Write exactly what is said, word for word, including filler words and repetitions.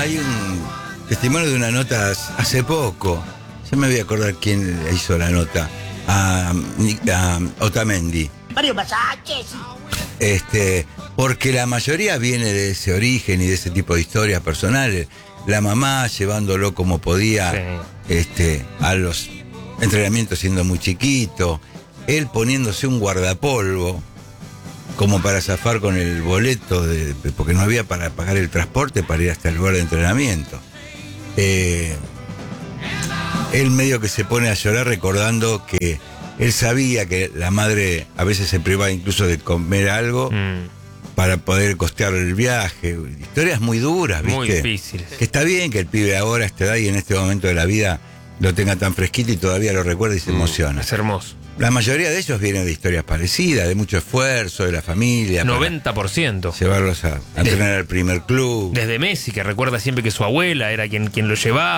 hay un testimonio de una nota hace poco. Yo me voy a acordar quién hizo la nota. A, a Otamendi. Mario Masaches. Este, porque la mayoría viene de ese origen y de ese tipo de historias personales. La mamá llevándolo como podía, sí. este, a los entrenamientos siendo muy chiquito. Él poniéndose un guardapolvo como para zafar con el boleto, de, porque no había para pagar el transporte para ir hasta el lugar de entrenamiento. Eh, él medio que se pone a llorar recordando que él sabía que la madre a veces se privaba incluso de comer algo mm. para poder costear el viaje. Historias muy duras, ¿viste? Muy difíciles. Que está bien que el pibe ahora a esta edad y en este momento de la vida lo tenga tan fresquito y todavía lo recuerda y se mm. emociona. Es hermoso. La mayoría de ellos vienen de historias parecidas, de mucho esfuerzo, de la familia. noventa por ciento. Llevarlos a, a entrenar al primer club. Desde Messi, que recuerda siempre que su abuela era quien, quien lo llevaba.